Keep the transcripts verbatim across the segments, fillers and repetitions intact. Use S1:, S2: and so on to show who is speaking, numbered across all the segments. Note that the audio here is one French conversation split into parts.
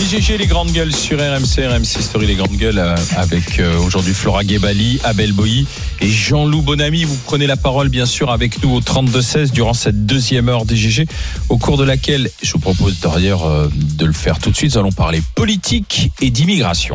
S1: G G, les grandes gueules sur R M C, R M C Story, les grandes gueules avec euh, aujourd'hui Flora Guébali, Abel Boilly et Jean-Loup Bonamy. Vous prenez la parole bien sûr avec nous au trente-deux seize durant cette deuxième heure des G G, au cours de laquelle je vous propose d'ailleurs euh, de le faire tout de suite. Nous allons parler politique et d'immigration.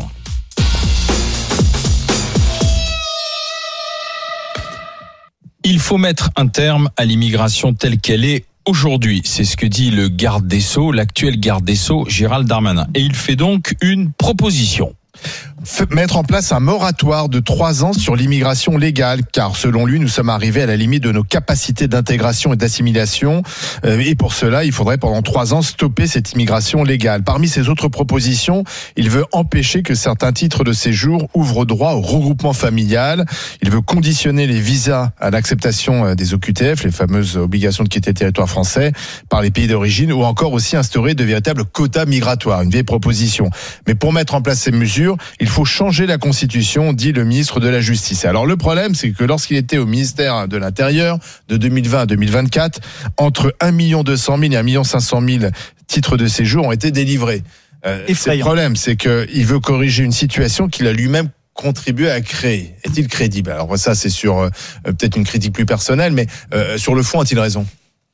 S1: Il faut mettre un terme à l'immigration telle qu'elle est aujourd'hui. C'est ce que dit le garde des Sceaux, l'actuel garde des Sceaux, Gérald Darmanin. Et il fait donc une proposition.
S2: Mettre en place un moratoire de trois ans sur l'immigration légale, car selon lui, nous sommes arrivés à la limite de nos capacités d'intégration et d'assimilation. Et pour cela, il faudrait pendant trois ans stopper cette immigration légale. Parmi ses autres propositions, il veut empêcher que certains titres de séjour ouvrent droit au regroupement familial. Il veut conditionner les visas à l'acceptation des O Q T F, les fameuses obligations de quitter le territoire français, par les pays d'origine, ou encore aussi instaurer de véritables quotas migratoires. Une vieille proposition. Mais pour mettre en place ces mesures, il faut changer la Constitution, dit le ministre de la Justice. Alors le problème, c'est que lorsqu'il était au ministère de l'Intérieur, de deux mille vingt à deux mille vingt-quatre, entre un million deux cent mille et un million cinq cent mille titres de séjour ont été délivrés. Euh, le problème, c'est qu'il veut corriger une situation qu'il a lui-même contribué à créer. Est-il crédible ? Alors ça, c'est sur euh, peut-être une critique plus personnelle, mais euh, sur le fond, a-t-il raison ?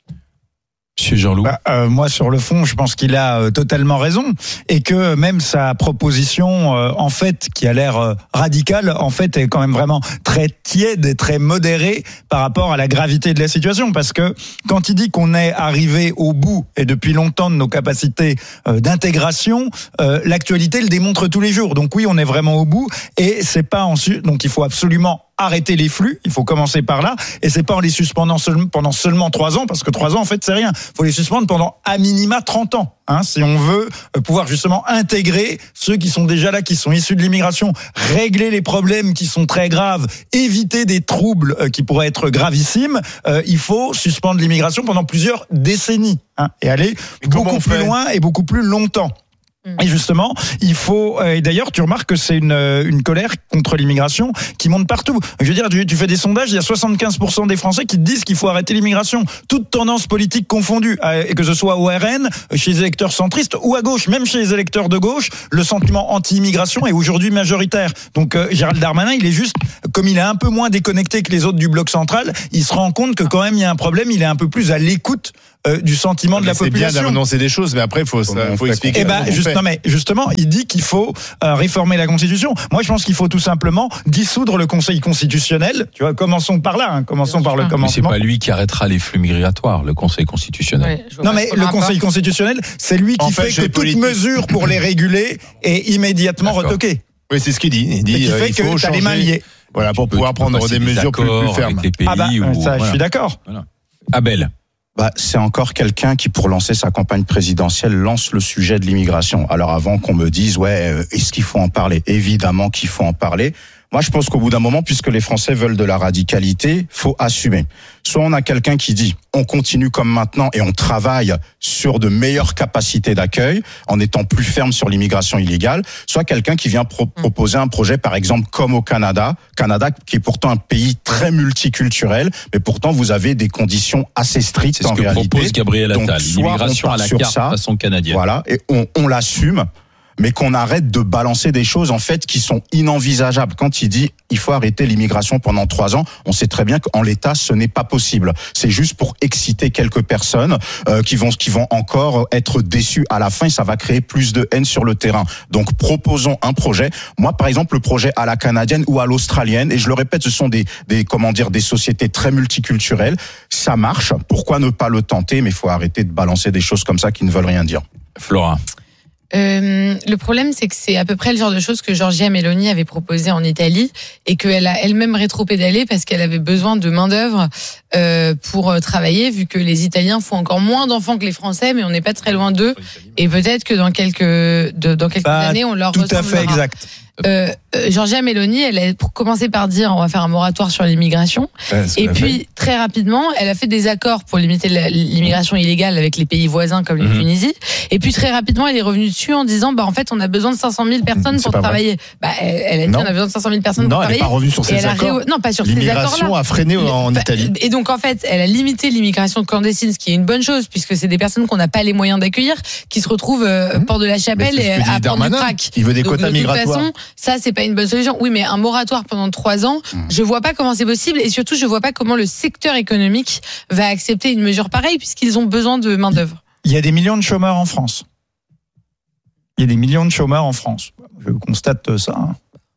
S1: Monsieur Jean-Loup.
S3: Bah, euh, moi, sur le fond, je pense qu'il a euh, totalement raison et que même sa proposition, euh, en fait, qui a l'air euh, radicale, en fait, est quand même vraiment très tiède et très modérée par rapport à la gravité de la situation. Parce que quand il dit qu'on est arrivé au bout et depuis longtemps de nos capacités euh, d'intégration, euh, l'actualité le démontre tous les jours. Donc oui, on est vraiment au bout et c'est pas ensuite. Donc il faut absolument arrêter les flux, il faut commencer par là, et c'est pas en les suspendant seulement, pendant seulement trois ans, parce que trois ans, en fait, c'est rien. Il faut les suspendre pendant à minima trente ans, hein, si on veut pouvoir justement intégrer ceux qui sont déjà là, qui sont issus de l'immigration, régler les problèmes qui sont très graves, éviter des troubles qui pourraient être gravissimes. Euh, il faut suspendre l'immigration pendant plusieurs décennies, hein, et aller beaucoup plus loin et beaucoup plus longtemps. Et justement, il faut. Et d'ailleurs, tu remarques que c'est une une colère contre l'immigration qui monte partout. Je veux dire, tu, tu fais des sondages, il y a soixante-quinze pour cent des Français qui te disent qu'il faut arrêter l'immigration, toutes tendances politiques confondues, et que ce soit au R N, chez les électeurs centristes ou à gauche, même chez les électeurs de gauche, le sentiment anti-immigration est aujourd'hui majoritaire. Donc, euh, Gérald Darmanin, il est juste, comme il est un peu moins déconnecté que les autres du bloc central, il se rend compte que quand même il y a un problème. Il est un peu plus à l'écoute Euh, du sentiment
S2: mais
S3: de la
S2: c'est
S3: population.
S2: C'est bien d'annoncer des choses, mais après, il faut, ça, faut expliquer.
S3: Eh ben, juste, non, mais justement, il dit qu'il faut euh, réformer la Constitution. Moi, je pense qu'il faut tout simplement dissoudre le Conseil constitutionnel. Tu vois, commençons par là, hein, commençons par le commencement.
S1: Mais c'est pas lui qui arrêtera les flux migratoires, le Conseil constitutionnel.
S3: Ouais, non, mais le Conseil pas. constitutionnel, c'est lui qui en fait, fait que toute mesure pour les réguler est immédiatement D'accord. retoquée.
S2: Oui, c'est ce qu'il dit. Il dit
S3: qui fait
S2: il faut
S3: que t'as les mains liées.
S2: Voilà, pour pouvoir prendre des mesures plus, plus fermes.
S1: Avec les pays
S3: ah bah,
S1: ou,
S3: ça,
S1: voilà.
S3: je suis d'accord.
S1: Voilà. Abel.
S4: Bah, c'est encore quelqu'un qui, pour lancer sa campagne présidentielle, lance le sujet de l'immigration. Alors avant qu'on me dise, ouais, est-ce qu'il faut en parler ? Évidemment qu'il faut en parler. Moi, je pense qu'au bout d'un moment, puisque les Français veulent de la radicalité, faut assumer. Soit on a quelqu'un qui dit, on continue comme maintenant et on travaille sur de meilleures capacités d'accueil, en étant plus ferme sur l'immigration illégale. Soit quelqu'un qui vient pro- proposer un projet, par exemple, comme au Canada. Canada, qui est pourtant un pays très multiculturel, mais pourtant vous avez des conditions assez strictes
S1: C'est ce
S4: en
S1: que
S4: réalité.
S1: propose Gabriel Attal.
S4: Donc,
S1: l'immigration à la carte
S4: ça,
S1: façon canadienne.
S4: Voilà, et on, on l'assume. Mais qu'on arrête de balancer des choses en fait qui sont inenvisageables. Quand il dit il faut arrêter l'immigration pendant trois ans, on sait très bien qu'en l'état ce n'est pas possible. C'est juste pour exciter quelques personnes euh, qui vont qui vont encore être déçues à la fin et ça va créer plus de haine sur le terrain. Donc proposons un projet. Moi par exemple le projet à la canadienne ou à l'australienne, et je le répète, ce sont des des comment dire des sociétés très multiculturelles. Ça marche. Pourquoi ne pas le tenter ? Mais il faut arrêter de balancer des choses comme ça qui ne veulent rien dire.
S1: Flora.
S5: Euh, le problème, c'est que c'est à peu près le genre de choses que Giorgia Meloni avait proposé en Italie et qu'elle a elle-même rétropédalé parce qu'elle avait besoin de main-d'œuvre euh, pour travailler, vu que les Italiens font encore moins d'enfants que les Français, mais on n'est pas très loin d'eux. Et peut-être que dans quelques, de, dans quelques
S3: bah,
S5: années, on leur
S3: tout
S5: ressemblera.
S3: Tout à fait exact.
S5: Euh, euh, Giorgia Meloni, elle a commencé par dire on va faire un moratoire sur l'immigration.
S2: Ouais,
S5: Et puis,
S2: fait.
S5: très rapidement, elle a fait des accords pour limiter la, l'immigration illégale avec les pays voisins comme la
S1: Mmh.
S5: Tunisie. Et puis, très rapidement, elle est revenue dessus en disant bah, en fait, on a besoin de cinq cent mille personnes
S2: C'est
S5: pour
S2: pas
S5: travailler. Bah, elle, elle a dit
S2: Non.
S5: on a besoin de cinq cent mille personnes
S2: Non,
S5: pour
S2: elle n'est
S5: travailler.
S2: pas revenue sur
S5: Et
S2: ces
S5: elle a
S2: accords.
S5: réo- Non, pas sur ces accords-là.
S2: L'immigration a freiné en
S5: Bah,
S2: Italie.
S5: Et donc, en fait, elle a limité l'immigration clandestine, ce qui est une bonne chose, puisque c'est des personnes qu'on n'a pas les moyens d'accueillir, qui se retrouvent euh,
S2: Mmh.
S5: Port de la Chapelle
S2: Mais c'est ce
S5: et
S2: que dit
S5: à prendre du
S2: Darmanin.
S5: crack.
S2: Il veut des
S5: Donc,
S2: quotas
S5: de toute
S2: migratoires.
S5: façon, ça, c'est pas une bonne solution. Oui, mais un moratoire pendant trois ans,
S4: Mmh.
S5: je vois pas comment c'est possible, et surtout, je vois pas comment le secteur économique va accepter une mesure pareille, puisqu'ils ont besoin de main-d'œuvre.
S3: Il y a des millions de chômeurs en France. Il y a des millions de chômeurs en France. Je constate ça. hein.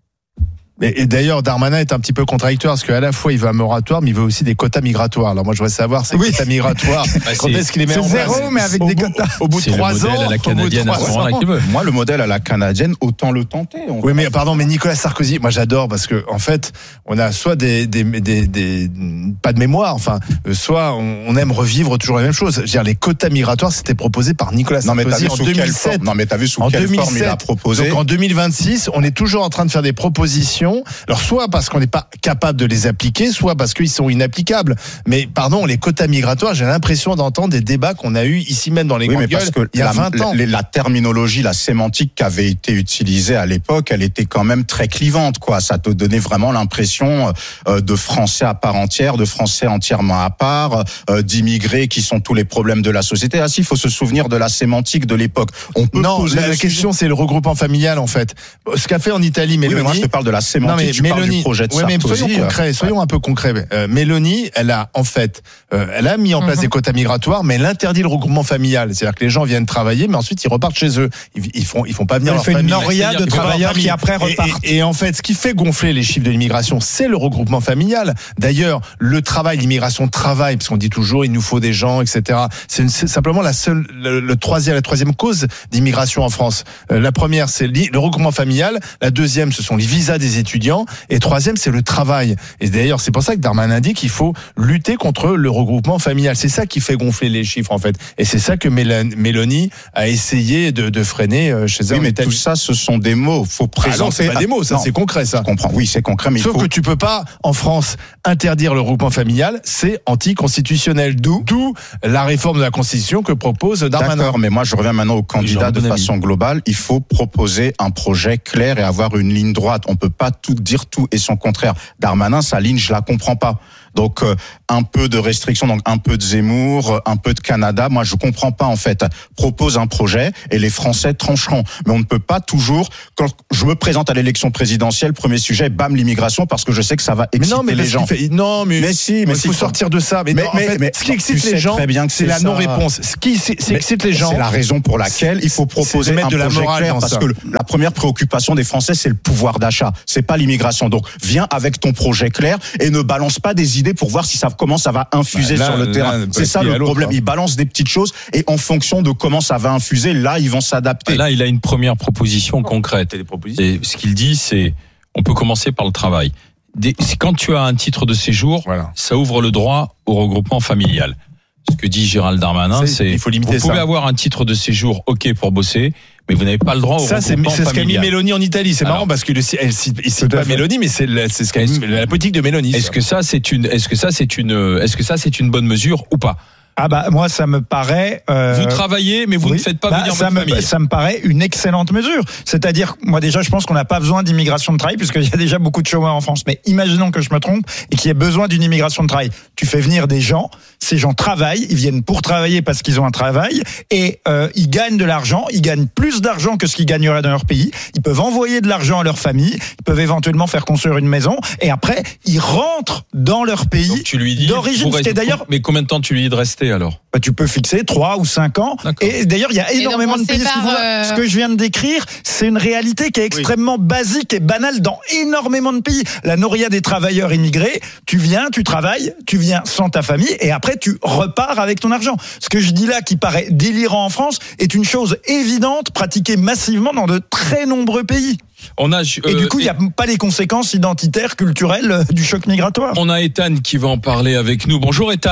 S2: Et, et d'ailleurs, Darmanin est un petit peu contradictoire parce qu'à la fois il veut un moratoire, mais il veut aussi des quotas migratoires. Alors moi, je voudrais savoir ces
S3: Oui.
S2: quotas migratoires. Quand
S1: c'est-
S2: est-ce qu'il les met
S3: c'est
S2: en place
S3: zéro, mais avec
S2: Au
S3: des
S2: bout-
S3: quotas.
S2: Au bout de
S1: C'est le
S2: trois
S1: modèle
S2: ans,
S1: à la
S2: au bout de
S1: canadienne à
S2: trois
S1: ce moment-là
S2: ans.
S1: qu'il veut.
S4: Moi, le modèle à la canadienne, autant le tenter. On-
S2: Oui, mais pardon, mais Nicolas Sarkozy, moi j'adore parce que en fait, on a soit des, des, des, des pas de mémoire, enfin, euh, soit on, on aime revivre toujours la même chose. Je veux dire, les quotas migratoires, c'était proposé par Nicolas
S4: Non, mais t'as
S2: Sarkozy
S4: vu
S2: en
S4: sous
S2: deux
S4: quelle
S2: mille sept.
S4: forme, non, mais t'as vu sous
S2: En
S4: quelle
S2: deux mille
S4: forme il a
S2: sept.
S4: proposé.
S2: Donc en deux mille vingt-six, on est toujours en train de faire des propositions. Alors soit parce qu'on n'est pas capable de les appliquer, soit parce qu'ils sont inapplicables. Mais pardon, les quotas migratoires, j'ai l'impression d'entendre des débats qu'on a eu ici même dans les
S4: Oui, mais
S2: grandes
S4: parce
S2: gueules
S4: que
S2: il y a
S4: la,
S2: vingt ans.
S4: la, la terminologie, la sémantique qui avait été utilisée à l'époque, elle était quand même très clivante, quoi. Ça te donnait vraiment l'impression euh, de Français à part entière, de Français entièrement à part, euh, d'immigrés qui sont tous les problèmes de la société. Ah si, il faut se souvenir de la sémantique de l'époque. On peut
S2: Non,
S4: poser
S2: la,
S4: le
S2: la
S4: sujet.
S2: question c'est le regroupement familial en fait. Ce qu'a fait en Italie
S4: Oui,
S2: Mélanie.
S4: mais moi je te parle de la sémantique,
S2: Non mais
S4: tu parles
S2: Mélanie,
S4: du projet de
S2: ouais, mais
S4: Sarkozy.
S2: soyons concrets, soyons un peu concrets. Euh, Mélanie, elle a en fait, euh, elle a mis en place
S5: Mhm.
S2: des quotas migratoires, mais elle interdit le regroupement familial. C'est-à-dire que les gens viennent travailler, mais ensuite ils repartent chez eux. Ils, ils font, ils font pas venir
S3: Elle
S2: leur
S3: fait une
S2: famille.
S3: noria de
S2: Ils vont
S3: travailleurs
S2: leur famille.
S3: qui après
S2: Et-
S3: repartent.
S2: Et, et en fait, ce qui fait gonfler les chiffres de l'immigration, c'est le regroupement familial. D'ailleurs, le travail, l'immigration travail, parce qu'on dit toujours il nous faut des gens, et cetera. C'est, une- c'est simplement la seule, le, le troisième, la troisième cause d'immigration en France. Euh, la première, c'est li- le regroupement familial. La deuxième, ce sont les visas des étudiants. Et troisième, c'est le travail. Et d'ailleurs, c'est pour ça que Darmanin dit qu'il faut lutter contre le regroupement familial. C'est ça qui fait gonfler les chiffres, en fait. Et c'est ça que Mélan- Mélanie a essayé de, de freiner euh, chez elle.
S4: Oui,
S2: en
S4: mais
S2: Italie.
S4: tout ça, ce sont des mots. Faut
S2: Ah
S4: présenter.
S2: non, c'est pas des mots, ça,
S4: Non,
S2: c'est concret, ça.
S4: Je comprends. Oui, c'est concret, mais il
S2: Sauf
S4: faut.
S2: que tu peux pas, en France, interdire le regroupement familial, c'est anticonstitutionnel. D'où, d'où la réforme de la Constitution que propose Darmanin.
S4: D'accord, mais moi je reviens maintenant au candidat
S1: Jean
S4: de
S1: Bonamy.
S4: façon globale. Il faut proposer un projet clair et avoir une ligne droite. On peut pas tout dire tout et son contraire. Darmanin, sa ligne, je la comprends pas. Donc euh, un peu de restrictions, donc un peu de Zemmour, un peu de Canada. Moi, je comprends pas en fait. Propose un projet et les Français trancheront. Mais on ne peut pas toujours. Quand je me présente à l'élection présidentielle, premier sujet, bam, l'immigration, parce que je sais que ça va
S2: Mais
S4: exciter
S2: non, mais
S4: les
S2: parce
S4: gens.
S2: qu'il fait- non, mais,
S4: Mais si, mais
S2: il faut
S4: si,
S2: sortir de ça. Mais,
S4: Mais-
S2: non, en
S4: mais-
S2: fait,
S4: mais
S2: ce qui
S4: tu
S2: excite
S4: sais
S2: les gens,
S4: très bien que
S2: c'est
S4: c'est
S2: la
S4: ça.
S2: non-réponse. Ce qui c'est- c'est
S4: Mais
S2: excite les gens.
S4: C'est la raison pour laquelle il faut proposer
S2: c'est de mettre
S4: un
S2: de la
S4: projet
S2: morale
S4: clair,
S2: dans
S4: parce
S2: ça.
S4: que le- la première préoccupation des Français, c'est le pouvoir d'achat. C'est pas l'immigration. Donc, viens avec ton projet clair et ne balance pas des idées pour voir si ça comment ça va infuser
S2: Bah, là,
S4: sur le
S2: là,
S4: terrain.
S2: là,
S4: C'est ça
S2: qui est à
S4: le
S2: l'autre,
S4: problème.
S2: hein.
S4: Ils balancent des petites choses et en fonction de comment ça va infuser, là, ils vont s'adapter.
S1: Là, il a une première proposition concrète. Et ce qu'il dit, c'est on peut commencer par le travail. Des- Quand tu as un titre de séjour,
S2: Voilà.
S1: ça ouvre le droit au regroupement familial. Ce que dit Gérald Darmanin,
S2: C'est-
S1: c'est
S2: il faut limiter
S1: vous pouvez
S2: ça.
S1: avoir un titre de séjour, ok, pour bosser, mais vous n'avez pas le droit au
S2: Ça, c'est
S1: regroupement
S2: c'est ce qu'a mis
S1: familial.
S2: Mélanie en Italie. C'est
S1: Alors.
S2: marrant parce que le, elle cite, il cite
S3: Tout à
S2: pas
S3: fait.
S2: Mélanie, mais c'est la- c'est ce qu'a mis la politique de Mélanie.
S1: Est-ce que ça, c'est une, est-ce que ça, c'est une, est-ce que ça, c'est une bonne mesure ou pas?
S3: Ah bah moi ça me paraît. euh,
S1: Vous travaillez, mais vous
S3: oui.
S1: ne faites pas
S3: Bah,
S1: venir
S3: ça
S1: votre
S3: me,
S1: famille.
S3: ça me paraît une excellente mesure. C'est-à-dire, moi déjà, je pense qu'on n'a pas besoin d'immigration de travail puisqu'il y a déjà beaucoup de chômeurs en France. Mais imaginons que je me trompe et qu'il y ait besoin d'une immigration de travail. Tu fais venir des gens, ces gens travaillent, ils viennent pour travailler parce qu'ils ont un travail et euh, ils gagnent de l'argent, ils gagnent plus d'argent que ce qu'ils gagneraient dans leur pays. Ils peuvent envoyer de l'argent à leur famille, ils peuvent éventuellement faire construire une maison et après ils rentrent dans leur pays.
S1: Donc tu lui dis
S3: d'origine,
S1: vous
S3: ce qui est
S1: restez-
S3: d'ailleurs-
S1: Mais combien de temps tu lui dis de rester alors?
S3: Bah, tu peux fixer trois ou cinq ans.
S1: D'accord.
S3: Et d'ailleurs, il y a
S5: Et
S3: énormément
S5: donc,
S3: de
S5: on
S3: pays.
S5: sépare, euh,
S3: Ce que je viens de décrire, c'est une réalité qui est extrêmement basique et banale dans énormément de pays. La noria des travailleurs immigrés, tu viens, tu travailles, tu viens sans ta famille et après tu repars avec ton argent. Ce que je dis là, qui paraît délirant en France, est une chose évidente, pratiquée massivement dans de très nombreux pays.
S1: On a,
S3: Et
S1: euh,
S3: du coup, il n'y a pas les conséquences identitaires, culturelles euh, du choc migratoire.
S1: on a Ethan qui va en parler avec nous. Bonjour Ethan.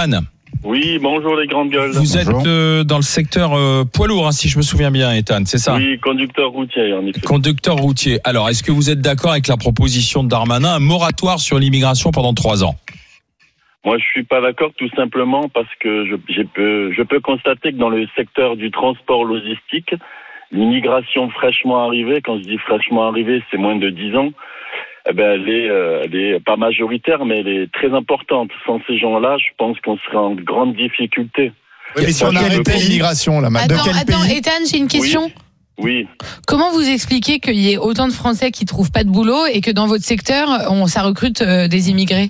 S6: Oui, bonjour les grandes gueules.
S1: Vous êtes
S4: Bonjour.
S1: euh, dans le secteur euh, poids lourd, hein, si je me souviens bien, Ethan, c'est ça?
S6: Oui, conducteur routier, en effet.
S1: Conducteur routier. Alors, est-ce que vous êtes d'accord avec la proposition de Darmanin, un moratoire sur l'immigration pendant trois ans?
S6: Moi, je suis pas d'accord tout simplement parce que je, j'ai peux, je peux constater que dans le secteur du transport logistique, l'immigration fraîchement arrivée, quand je dis fraîchement arrivée, c'est moins de dix ans, eh ben, elle est, euh, elle est pas majoritaire, mais elle est très importante. Sans ces gens-là, je pense qu'on serait en grande difficulté.
S2: Oui, mais si
S6: Moi,
S2: on
S6: je
S2: arrêtait
S6: peux-
S2: l'immigration, là, maintenant.
S5: Attends,
S3: quel
S5: attends,
S3: pays
S5: Ethan, j'ai une question.
S6: Oui.
S5: Comment vous expliquez qu'il y ait autant de Français qui trouvent pas de boulot et que dans votre secteur, on, ça recrute euh, des immigrés?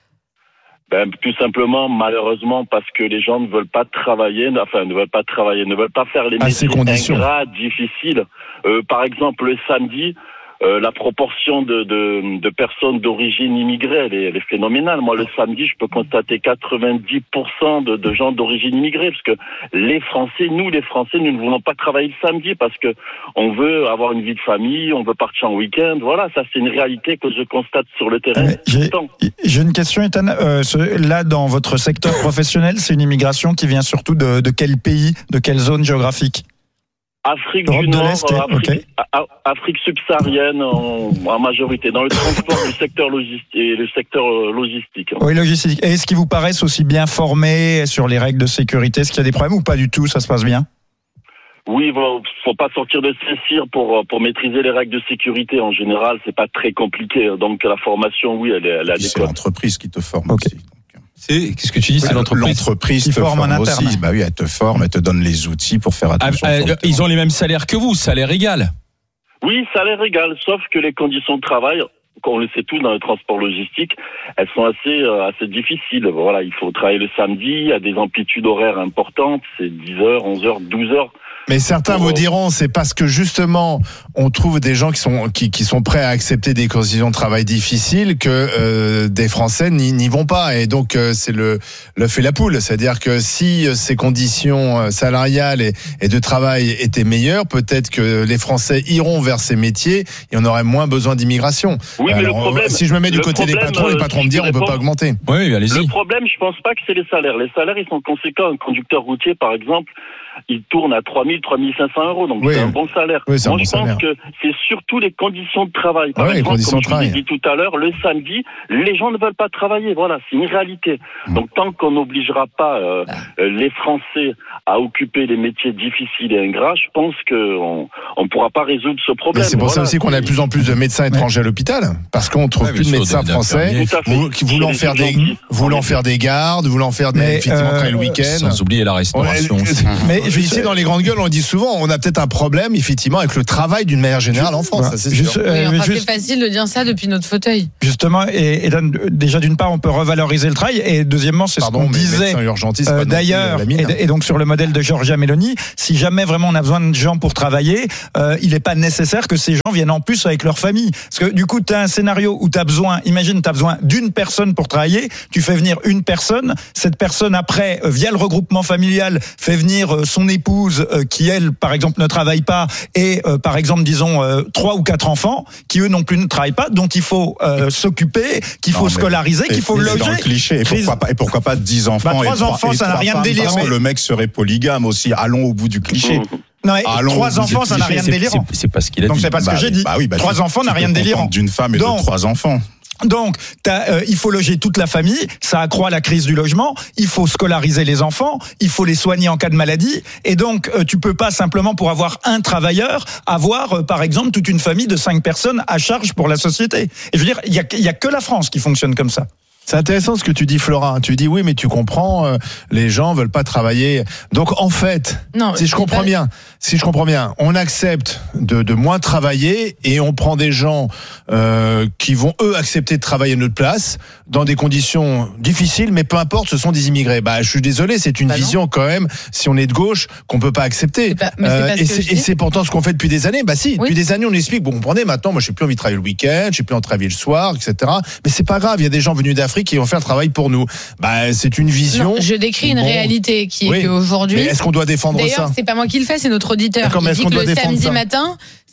S6: Ben, tout simplement, malheureusement, parce que les gens ne veulent pas travailler, enfin, ne veulent pas travailler, ne veulent pas faire les
S2: À ces
S6: métiers
S2: conditions.
S6: ingrats, difficiles. Euh, par exemple, le samedi, euh, la proportion de, de, de personnes d'origine immigrée, elle est, elle est phénoménale. Moi, le samedi, je peux constater quatre-vingt-dix pour cent de, de gens d'origine immigrée, parce que les Français, nous, les Français, nous ne voulons pas travailler le samedi, parce que on veut avoir une vie de famille, on veut partir en week-end. Voilà, ça, c'est une réalité que je constate sur le terrain.
S3: Mais j'ai-
S6: Tout le temps.
S3: J'ai une question, Ethan. Euh, ce- là, dans votre secteur professionnel, c'est une immigration qui vient surtout de, de quel pays, de quelle zone géographique?
S6: Afrique
S3: Europe
S6: du
S3: de
S6: Nord,
S3: l'Est,
S6: euh,
S3: ok.
S6: Afrique, a- a- Afrique subsaharienne en, en majorité, dans le transport du secteur logistique et le secteur euh, logistique.
S3: Oui, logistique. Et est-ce qu'ils vous paraissent aussi bien formés sur les règles de sécurité? Est-ce qu'il y a des problèmes ou pas du tout? Ça se passe bien?
S6: Oui, bon, faut pas sortir de Saint-Cyr pour pour maîtriser les règles de sécurité. En général, c'est pas très compliqué. Donc la formation, oui, elle est, elle est
S4: C'est
S6: adéquate.
S4: l'entreprise qui te forme
S3: Ok.
S4: aussi.
S1: C'est, qu'est-ce que tu dis? C'est l'entreprise.
S4: L'entreprise
S3: Qui
S4: te
S3: forme
S4: forme,
S3: en interne.
S4: aussi. Bah oui, elle te forme, elle te donne les outils pour faire
S1: Ah,
S4: attention.
S1: euh,
S4: sur le
S1: ils
S4: terrain.
S1: ont les mêmes salaires que vous, salaire égal.
S6: Oui, salaire égal, sauf que les conditions de travail, on le sait tous dans le transport logistique, elles sont assez euh, assez difficiles. Voilà, il faut travailler le samedi, à des amplitudes horaires importantes, c'est dix heures, onze heures, douze heures.
S2: Mais certains
S6: Oh.
S2: vous diront, c'est parce que justement, on trouve des gens qui sont qui, qui sont prêts à accepter des conditions de travail difficiles que euh, des Français n'y, n'y vont pas. Et donc euh, c'est le l'œuf et la poule, c'est-à-dire que si euh, ces conditions euh, salariales et, et de travail étaient meilleures, peut-être que les Français iront vers ces métiers et on aurait moins besoin d'immigration.
S6: Oui, mais le
S2: Alors,
S6: problème,
S2: si je me mets du
S6: le
S2: côté des
S6: problème,
S2: patrons, les
S6: euh,
S2: patrons
S6: si
S2: me
S6: je
S2: diront on peut
S6: réponds-
S2: pas augmenter.
S1: Oui, oui,
S6: Le
S1: allez-y.
S6: problème, je pense pas que c'est les salaires. Les salaires, ils sont conséquents. Un conducteur routier, par exemple, il tourne à trois mille, trois mille cinq cents euros. Donc,
S2: Oui.
S6: c'est un bon salaire.
S2: Oui, c'est un
S6: Moi,
S2: bon
S6: je pense
S2: salaire.
S6: que c'est surtout les conditions de travail. Par
S2: Ouais, les
S6: exemple,
S2: conditions
S6: comme
S2: de
S6: je vous ai
S2: travail.
S6: dit tout à l'heure, le samedi, les gens ne veulent pas travailler. Voilà, c'est une réalité.
S2: Mm.
S6: Donc, tant qu'on n'obligera pas euh, euh, les Français à occuper les métiers difficiles et ingrats, je pense qu'on on pourra pas résoudre ce
S2: Mais
S6: problème.
S2: c'est pour ça
S6: Voilà.
S2: aussi qu'on a de plus en plus de médecins étrangers à l'hôpital, parce qu'on trouve
S1: Ouais,
S2: plus de
S1: bien
S2: médecins
S1: sûr, des-
S2: français
S1: d'infirmiers.
S6: Tout à fait.
S2: vou- qui voulant
S6: Chez
S2: faire
S6: les
S2: des
S6: urgentistes,
S2: voulant
S6: en
S2: faire des gardes, voulant faire des
S3: Mais,
S2: effectivement
S3: euh,
S2: travailler le week-end.
S1: Sans oublier la restauration.
S3: Mais
S2: Mais ici dans les grandes gueules, on dit souvent, on a peut-être un problème effectivement avec le travail d'une manière générale en France. Ça, c'est
S3: Juste,
S2: sûr.
S3: euh,
S5: Oui,
S3: mais
S5: enfin,
S3: juste-
S5: c'est facile de dire ça depuis notre fauteuil.
S3: Justement, et, et d'un- déjà d'une part, on peut revaloriser le travail, et deuxièmement, c'est ce
S2: Pardon,
S3: qu'on
S2: mais
S3: disait.
S2: médecin urgentiste,
S3: Euh,
S2: pas non plus
S3: D'ailleurs,
S2: la mine.
S3: et, et donc sur le modèle de Giorgia Meloni, si jamais vraiment on a besoin de gens pour travailler, euh, il n'est pas nécessaire que ces gens viennent en plus avec leur famille. Parce que du coup, tu as un scénario où tu as besoin, imagine, tu as besoin d'une personne pour travailler, tu fais venir une personne, cette personne après, euh, via le regroupement familial, fait venir euh, son épouse euh, qui, elle, par exemple, ne travaille pas, et euh, par exemple, disons, euh, trois ou quatre enfants, qui eux non plus ne travaillent pas, dont il faut euh, s'occuper, qu'il
S4: Non,
S3: faut
S4: mais-
S3: scolariser, qu'il faut
S4: Et- et
S3: loger.
S4: Dans le cliché. Et
S3: Crise-
S4: pourquoi pas, et pourquoi pas dix enfants
S3: Bah,
S4: et
S3: trois enfants,
S4: et
S3: ça n'a
S4: trois
S3: rien de
S4: femmes,
S3: délirant.
S4: parce que le mec serait polygame aussi. Allons au bout du cliché.
S3: Non, et
S4: Allons,
S3: trois
S4: vous
S3: enfants,
S4: êtes
S3: ça n'a
S4: cliché,
S3: rien de délirant.
S1: C'est, c'est pas ce qu'il a
S3: Donc
S1: dit.
S3: c'est pas ce
S4: Bah
S3: que j'ai
S4: oui,
S3: dit.
S4: bah oui, bah
S3: Trois
S4: tu-
S3: enfants
S4: tu
S3: n'a
S4: peux
S3: rien de
S4: te
S3: délirant.
S4: contenter d'une femme et
S3: Donc-
S4: de trois enfants.
S3: Donc, t'as, euh, il faut loger toute la famille, ça accroît la crise du logement, il faut scolariser les enfants, il faut les soigner en cas de maladie, et donc euh, tu peux pas simplement pour avoir un travailleur avoir euh, par exemple toute une famille de cinq personnes à charge pour la société. Et je veux dire, il y a, il y a que la France qui fonctionne comme ça.
S2: C'est intéressant ce que tu dis, Flora. Tu dis oui, mais tu comprends, euh, les gens veulent pas travailler. Donc en fait,
S5: Non,
S2: si je
S5: c'est
S2: comprends
S5: pas-
S2: bien, si je comprends bien, on accepte de, de moins travailler et on prend des gens euh, qui vont eux accepter de travailler à notre place dans des conditions difficiles, mais peu importe, ce sont des immigrés. Bah, je suis désolé, c'est une
S5: Bah non.
S2: vision quand même, si on est de gauche, qu'on peut pas accepter.
S5: C'est pas- mais c'est pas ce
S2: et
S5: que
S2: c'est
S5: je
S2: et
S5: dis.
S2: c'est pourtant ce qu'on fait depuis des années. Bah si,
S5: Oui.
S2: depuis des années, on explique. Bon, vous comprenez, maintenant, moi, j'ai plus envie de travailler le week-end, j'ai plus envie de travailler le soir, et cetera. Mais c'est pas grave. Il y a des gens venus d'Afrique qui vont faire le travail pour nous. Bah, c'est une vision.
S5: Non, je décris une
S2: Bon.
S5: réalité qui est
S2: Oui.
S5: qu'aujourd'hui.
S2: Mais est-ce qu'on doit défendre
S5: D'ailleurs,
S2: ça?
S5: c'est pas moi qui le fais, c'est notre auditeur
S2: D'accord, mais
S5: qui
S2: est-ce
S5: dit
S2: qu'on
S5: que
S2: doit
S5: le
S2: défendre
S5: samedi
S2: ça
S5: matin,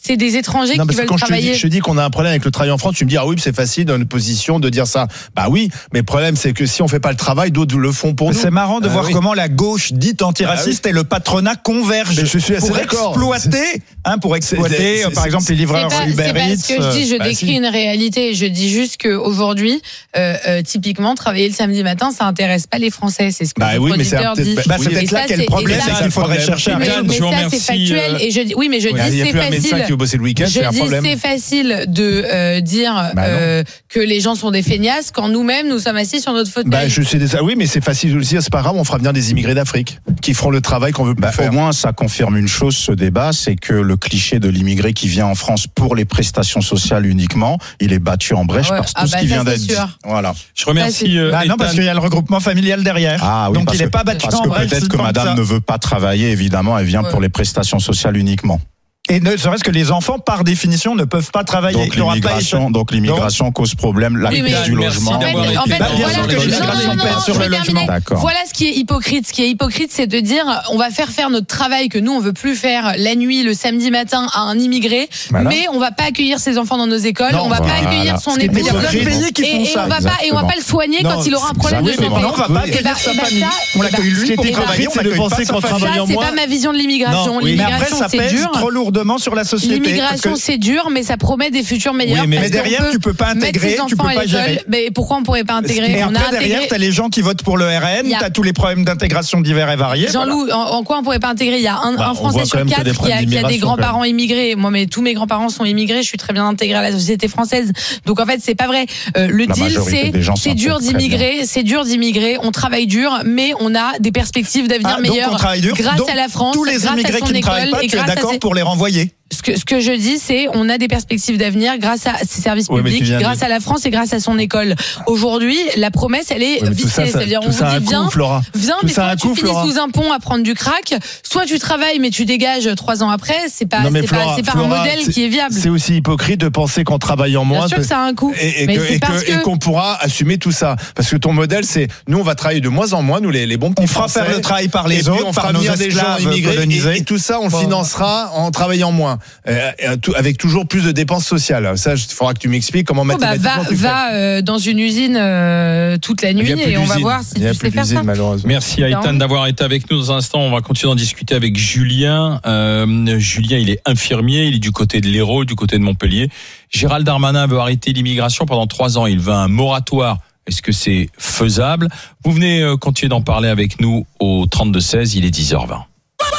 S5: c'est des étrangers
S2: non,
S5: qui
S2: parce que
S5: veulent
S2: quand je te,
S5: travailler.
S2: dis, je te dis qu'on a un problème avec le travail en France, tu me dis ah oui, c'est facile dans une position de dire ça. Bah oui, mais le problème c'est que si on fait pas le travail, d'autres le font pour nous.
S3: C'est marrant de
S2: Ah,
S3: voir
S2: oui.
S3: comment la gauche dite antiraciste
S2: Ah, oui.
S3: et le patronat convergent
S2: Mais je suis assez
S3: pour
S2: d'accord.
S3: exploiter, hein, pour exploiter,
S2: C'est- c'est-
S3: par exemple, les
S5: C'est
S3: livreurs
S5: pas,
S3: Uber
S5: c'est pas
S3: Eats.
S5: ce que je dis, je
S2: bah,
S5: décris
S2: si.
S5: une réalité. Je dis juste qu'aujourd'hui, euh, euh, typiquement, travailler le samedi matin, ça intéresse pas les Français. C'est ce que
S2: Bah
S5: le
S2: oui, mais c'est
S5: producteur
S2: peut-être-
S5: dit.
S2: bah,
S3: Bah, c'est
S2: oui,
S3: peut-être
S5: et
S3: là
S5: ça,
S3: qu'est le
S5: c'est-
S3: problème,
S5: et ça,
S3: c'est qu'il
S2: c'est
S3: faudrait
S2: le
S3: chercher un
S5: Mais,
S1: Yann,
S5: mais
S1: je vous
S5: ça, c'est
S1: remercie,
S5: factuel.
S1: euh,
S5: Et je dis, oui, mais je
S2: Il
S5: dis,
S2: n'y a
S5: c'est
S2: plus un médecin
S5: facile.
S2: qui veut bosser le week-end,
S5: Je
S2: c'est un
S5: dis
S2: problème.
S5: c'est facile de euh, dire
S2: Bah non.
S5: euh, que les gens sont des feignasses quand nous-mêmes nous sommes assis sur notre fauteuil.
S2: Bah, je sais déjà. Oui, mais c'est facile de le dire. C'est pas grave. On fera venir des immigrés d'Afrique qui feront le travail qu'on veut pas
S4: Bah,
S2: faire.
S4: au moins, ça confirme une chose, ce débat, c'est que le cliché de l'immigré qui vient en France pour les prestations sociales uniquement, il est battu en brèche
S5: Ah ouais.
S4: par tout
S5: Ah
S4: ce
S5: bah,
S4: qui
S5: ça,
S4: vient
S5: c'est
S4: d'être dit.
S5: sûr.
S4: Voilà.
S1: Je remercie. euh,
S3: Bah non, parce
S1: Ethan.
S3: qu'il y a le regroupement familial derrière.
S4: Ah oui,
S3: Donc
S4: parce
S3: il n'est
S4: que-
S3: pas battu
S4: Parce
S3: en
S4: que
S3: brèche.
S4: peut-être
S3: si
S4: que
S3: tant
S4: madame
S3: ça.
S4: ne veut pas travailler, évidemment, elle vient
S5: Ouais.
S4: pour les prestations sociales uniquement.
S3: Et ne serait-ce que les enfants, par définition, ne peuvent pas travailler.
S4: Donc
S3: Il n'aura pas
S4: l'immigration,
S3: été-
S4: donc l'immigration cause problème, la
S5: Oui, mais-
S4: crise du
S1: Merci
S4: logement.
S5: En fait,
S1: d'avoir
S5: mais- en
S1: été
S5: fait,
S1: dans
S3: bien
S5: voilà,
S3: sûr que
S5: non, non,
S3: l'immigration
S5: non, non,
S3: pèse
S5: non,
S3: sur
S5: je
S3: le
S5: vais
S3: logement.
S5: terminer.
S4: D'accord.
S5: Voilà ce qui est hypocrite. Ce qui est hypocrite, c'est de dire on va faire faire notre travail que nous on veut plus faire la nuit, le samedi matin à un immigré,
S2: Voilà.
S5: mais on va pas accueillir ses enfants dans nos écoles,
S2: Non,
S5: on va
S4: voilà.
S5: pas accueillir son
S2: Ce qui est
S3: Mais il y a
S5: épouse.
S3: plein de pays qui
S5: Et,
S3: font
S5: et
S3: ça.
S5: on va pas et on va pas le soigner
S2: Non,
S5: quand il aura un problème de
S2: exactement.
S5: santé.
S3: Non, on va pas
S5: Et
S3: accueillir
S5: bah-
S3: sa
S5: et bah
S3: famille.
S5: ça-
S3: On
S5: et
S3: l'accueille
S5: bah-
S3: lui,
S5: et
S3: il
S5: bah-
S3: travaille, on
S2: c'est de
S3: l'accueille
S2: penser
S3: pas sa
S2: qu'on
S3: famille.
S2: travaille
S5: Ça,
S2: en
S5: c'est
S2: moins.
S5: pas ma vision de l'immigration.
S3: Oui, mais après,
S5: L'immigration,
S3: ça
S5: c'est
S3: pèse
S5: dur.
S3: trop lourdement sur la société.
S5: L'immigration,
S3: parce que-
S5: c'est dur, mais ça promet des futurs meilleurs.
S2: Oui, mais-
S5: parce
S3: Mais
S5: qu'on
S3: derrière,
S5: peut
S3: tu peux pas
S5: mettre
S3: intégrer,
S5: ses
S3: tu
S5: enfants
S3: peux
S5: à
S3: pas
S5: l'école.
S3: gérer.
S5: Mais pourquoi on pourrait pas intégrer
S3: Et
S5: On a
S3: après,
S5: intégré.
S3: derrière, t'as les gens qui votent pour le R N,
S5: Il y a-
S3: t'as tous les problèmes d'intégration divers et variés.
S5: Jean-Loup, en, en quoi on pourrait pas intégrer? Il y a un,
S2: Bah,
S5: un
S2: on
S5: Français
S2: voit
S5: sur
S2: quand même qu'il y a
S5: quatre
S2: des
S5: qui a,
S2: problèmes
S5: qui a des
S2: d'immigration,
S5: grands-parents immigrés. Moi, mais tous mes grands-parents sont immigrés. Je suis très bien intégrée à la société française. Donc en fait, c'est pas vrai. Euh, le
S4: La
S5: deal,
S4: majorité
S5: c'est
S4: des gens
S5: c'est dur
S4: s'intègrent très
S5: d'immigrer, c'est dur d'immigrer. On travaille dur, mais on a des perspectives d'avenir
S3: Ah, donc
S5: meilleures
S3: on travaille dur.
S5: grâce
S3: Donc,
S5: à la France,
S3: tous les
S5: grâce à
S3: immigrés
S5: son
S3: qui ne travaillent
S5: école
S3: pas,
S5: et
S3: tu es
S5: grâce à
S3: d'accord
S5: ses-
S3: pour les renvoyer.
S5: Ce que, ce que je dis, c'est on a des perspectives d'avenir grâce à ses services
S2: Oui, mais tu
S5: publics,
S2: viens de-
S5: grâce à la France et grâce à son école. Aujourd'hui, la promesse, elle est
S2: Oui, mais tout ça,
S5: viciée.
S2: ça-
S5: C'est-à-dire,
S2: tout
S5: on
S2: ça a
S5: vous
S2: un
S5: dit,
S2: coût,
S5: viens,
S2: Flora.
S5: viens,
S2: Tout
S5: mais
S2: ça a
S5: soit
S2: un
S5: tu
S2: coût,
S5: finis
S2: Flora.
S5: sous un pont à prendre du crack, soit tu travailles, mais tu dégages trois ans après. C'est pas,
S2: Non, mais
S5: c'est
S2: Flora,
S5: pas, c'est pas un
S2: Flora,
S5: modèle
S2: c'est-
S5: qui est viable.
S2: C'est aussi hypocrite de penser qu'en travaillant moins,
S5: Bien sûr que ça a un coût.
S2: et, et
S5: mais
S2: que-
S5: c'est
S2: et
S5: parce
S2: que- et
S5: que.
S2: qu'on pourra assumer tout ça. Parce que ton modèle, c'est nous, on va travailler de moins en moins, nous les, les bons petits
S3: On fera
S2: Français.
S3: faire le travail par
S2: Et
S3: les
S2: puis,
S3: autres,
S2: on
S3: par
S2: fera
S3: nos
S2: venir des gens
S3: esclaves
S2: immigrés,
S3: colonisés.
S2: et, et tout ça, on le
S3: Bon.
S2: financera en travaillant moins, Euh, et tout- avec toujours plus de dépenses sociales. Ça, il faudra que tu m'expliques comment
S5: Oh, bah,
S2: mathématiquement
S5: va
S2: tu fais.
S5: va euh, dans une usine euh, toute la
S2: Il y
S5: nuit
S2: a plus
S5: et on va
S2: d'usine.
S5: voir si
S2: Il y a
S5: tu
S2: plus
S5: sais faire
S2: d'usine,
S5: ça.
S2: malheureusement.
S1: Merci à Ethan
S5: Non.
S1: d'avoir été avec nous. Dans un instant, on va continuer d'en discuter avec Julien. Euh, Julien, il est infirmier, il est du côté de l'Hérault, du côté de Montpellier. Gérald Darmanin veut arrêter l'immigration pendant trois ans. Il veut un moratoire. Est-ce que c'est faisable? Vous venez euh, continuer d'en parler avec nous au trente-deux seize, il est dix heures vingt.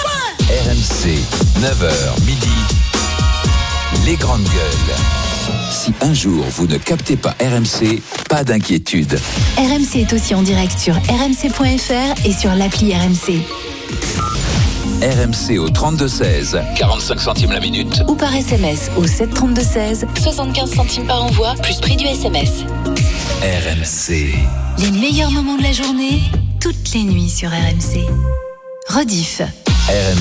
S7: R M C, neuf heures midi, les grandes gueules. Si un jour vous ne captez pas R M C, pas d'inquiétude.
S8: R M C est aussi en direct sur r m c point f r et sur l'appli R M C.
S7: R M C au trente-deux seize, quarante-cinq centimes la minute.
S8: Ou par S M S au sept trente-deux seize, soixante-quinze centimes par envoi, plus prix du S M S.
S7: R M C.
S8: Les meilleurs moments de la journée, toutes les nuits sur R M C. Rediff.
S7: R M